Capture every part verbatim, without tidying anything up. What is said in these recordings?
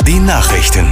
D Nachrichten.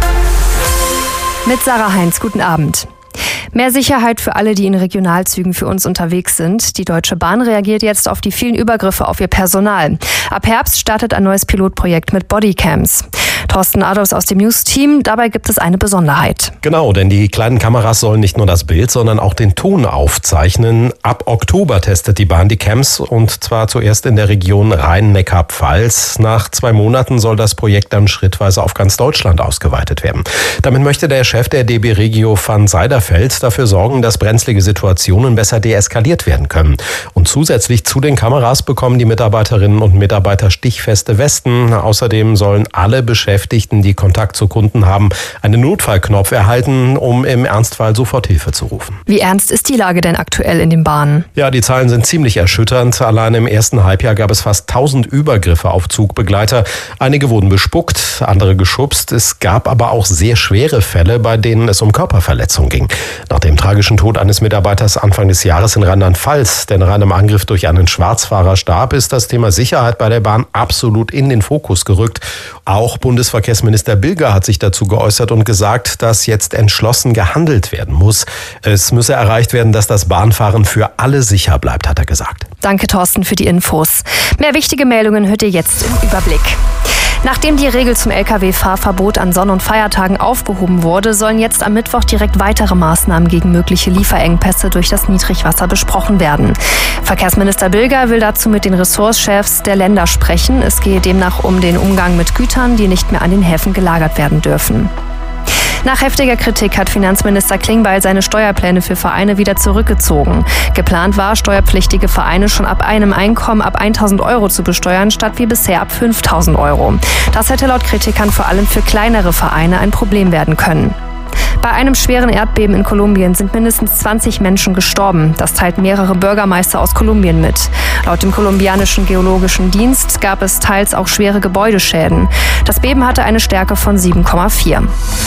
Mit Sarah Heinz, guten Abend. Mehr Sicherheit für alle, die in Regionalzügen für uns unterwegs sind. Die Deutsche Bahn reagiert jetzt auf die vielen Übergriffe auf ihr Personal. Ab Herbst startet ein neues Pilotprojekt mit Bodycams. Thorsten Adolfs aus dem News-Team, dabei gibt es eine Besonderheit. Genau, denn die kleinen Kameras sollen nicht nur das Bild, sondern auch den Ton aufzeichnen. Ab Oktober testet die Bahn die Cams und zwar zuerst in der Region Rhein-Neckar-Pfalz. Nach zwei Monaten soll das Projekt dann schrittweise auf ganz Deutschland ausgeweitet werden. Damit möchte der Chef der D B Regio van Seiderfeld dafür sorgen, dass brenzlige Situationen besser deeskaliert werden können. Und zusätzlich zu den Kameras bekommen die Mitarbeiterinnen und Mitarbeiter stichfeste Westen. Außerdem sollen alle Beschäftigten, die Kontakt zu Kunden haben, einen Notfallknopf erhalten, um im Ernstfall Soforthilfe zu rufen. Wie ernst ist die Lage denn aktuell in den Bahnen? Ja, die Zahlen sind ziemlich erschütternd. Allein im ersten Halbjahr gab es fast tausend Übergriffe auf Zugbegleiter. Einige wurden bespuckt, andere geschubst. Es gab aber auch sehr schwere Fälle, bei denen es um Körperverletzung ging. Nach dem tragischen Tod eines Mitarbeiters Anfang des Jahres in Rheinland-Pfalz, der nach einem Angriff durch einen Schwarzfahrer starb, ist das Thema Sicherheit bei der Bahn absolut in den Fokus gerückt. Auch Bundesverkehrsminister Bilger hat sich dazu geäußert und gesagt, dass jetzt entschlossen gehandelt werden muss. Es müsse erreicht werden, dass das Bahnfahren für alle sicher bleibt, hat er gesagt. Danke, Thorsten, für die Infos. Mehr wichtige Meldungen hört ihr jetzt im Überblick. Nachdem die Regel zum L K W-Fahrverbot an Sonn- und Feiertagen aufgehoben wurde, sollen jetzt am Mittwoch direkt weitere Maßnahmen gegen mögliche Lieferengpässe durch das Niedrigwasser besprochen werden. Verkehrsminister Bilger will dazu mit den Ressortchefs der Länder sprechen. Es gehe demnach um den Umgang mit Gütern, die nicht mehr an den Häfen gelagert werden dürfen. Nach heftiger Kritik hat Finanzminister Klingbeil seine Steuerpläne für Vereine wieder zurückgezogen. Geplant war, steuerpflichtige Vereine schon ab einem Einkommen ab tausend Euro zu besteuern, statt wie bisher ab fünftausend Euro. Das hätte laut Kritikern vor allem für kleinere Vereine ein Problem werden können. Bei einem schweren Erdbeben in Kolumbien sind mindestens zwanzig Menschen gestorben. Das teilten mehrere Bürgermeister aus Kolumbien mit. Laut dem kolumbianischen Geologischen Dienst gab es teils auch schwere Gebäudeschäden. Das Beben hatte eine Stärke von sieben Komma vier.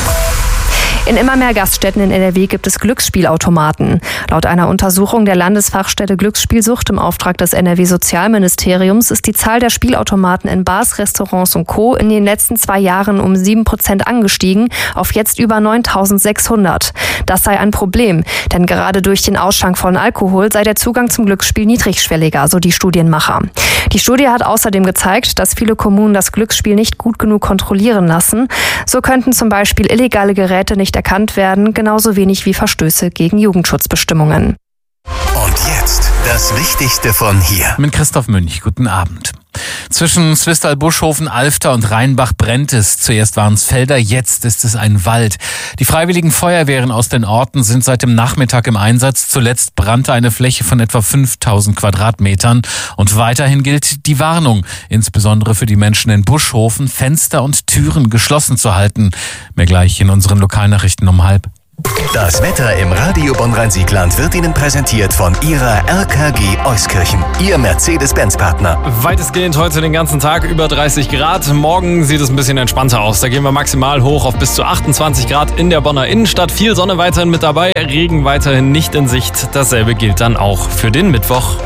In immer mehr Gaststätten in N R W gibt es Glücksspielautomaten. Laut einer Untersuchung der Landesfachstelle Glücksspielsucht im Auftrag des N R W-Sozialministeriums ist die Zahl der Spielautomaten in Bars, Restaurants und Co. in den letzten zwei Jahren um sieben Prozent angestiegen, auf jetzt über neuntausendsechshundert. Das sei ein Problem, denn gerade durch den Ausschank von Alkohol sei der Zugang zum Glücksspiel niedrigschwelliger, so die Studienmacher. Die Studie hat außerdem gezeigt, dass viele Kommunen das Glücksspiel nicht gut genug kontrollieren lassen. So könnten zum Beispiel illegale Geräte nicht erkannt werden, genauso wenig wie Verstöße gegen Jugendschutzbestimmungen. Und jetzt das Wichtigste von hier. Mit Christoph Münch, guten Abend. Zwischen Zwistal, Buschhofen, Alfter und Rheinbach brennt es. Zuerst waren es Felder, jetzt ist es ein Wald. Die freiwilligen Feuerwehren aus den Orten sind seit dem Nachmittag im Einsatz. Zuletzt brannte eine Fläche von etwa fünftausend Quadratmetern. Und weiterhin gilt die Warnung, insbesondere für die Menschen in Buschhofen, Fenster und Türen geschlossen zu halten. Mehr gleich in unseren Lokalnachrichten um halb. Das Wetter im Radio Bonn-Rhein-Siegland wird Ihnen präsentiert von Ihrer R K G Euskirchen, Ihr Mercedes-Benz-Partner. Weitestgehend heute den ganzen Tag über dreißig Grad. Morgen sieht es ein bisschen entspannter aus. Da gehen wir maximal hoch auf bis zu achtundzwanzig Grad in der Bonner Innenstadt. Viel Sonne weiterhin mit dabei, Regen weiterhin nicht in Sicht. Dasselbe gilt dann auch für den Mittwoch.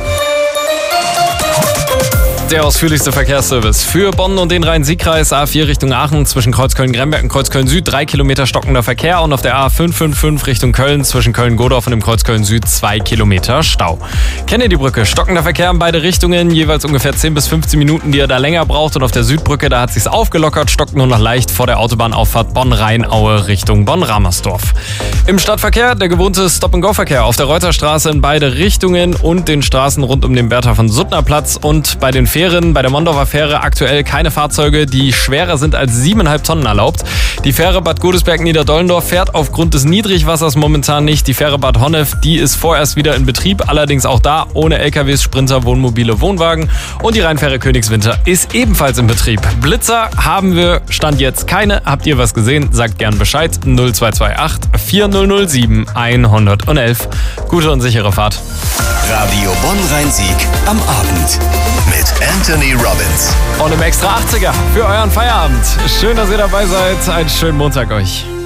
Der ausführlichste Verkehrsservice für Bonn und den Rhein-Sieg-Kreis. A vier Richtung Aachen zwischen Kreuzköln-Gremberg und Kreuzköln-Süd. Drei Kilometer stockender Verkehr. Und auf der A fünf fünf fünf Richtung Köln zwischen Köln-Godorf und dem Kreuzköln-Süd zwei Kilometer Stau. Kennedy-Brücke, stockender Verkehr in beide Richtungen. Jeweils ungefähr zehn bis fünfzehn Minuten, die ihr da länger braucht. Und auf der Südbrücke, da hat sich's aufgelockert. Stockt nur noch leicht vor der Autobahnauffahrt Bonn-Rheinaue Richtung Bonn-Ramersdorf. Im Stadtverkehr der gewohnte Stop-and-Go-Verkehr auf der Reuterstraße in beide Richtungen und den Straßen rund um den Bertha von Suttner Platz. Und bei den Fähren, bei der Mondorfer Fähre aktuell keine Fahrzeuge, die schwerer sind als siebeneinhalb Tonnen erlaubt. Die Fähre Bad Godesberg-Niederdollendorf fährt aufgrund des Niedrigwassers momentan nicht. Die Fähre Bad Honnef, die ist vorerst wieder in Betrieb, allerdings auch da ohne L K Ws, Sprinter, Wohnmobile, Wohnwagen. Und die Rheinfähre Königswinter ist ebenfalls in Betrieb. Blitzer haben wir Stand jetzt keine. Habt ihr was gesehen? Sagt gern Bescheid. null zwei zwei acht vier null null sieben eins null eins. Gute und sichere Fahrt. Radio Bonn-Rhein-Sieg am Abend mit Anthony Robbins. Und im Extra achtziger für euren Feierabend. Schön, dass ihr dabei seid. Einen schönen Montag euch.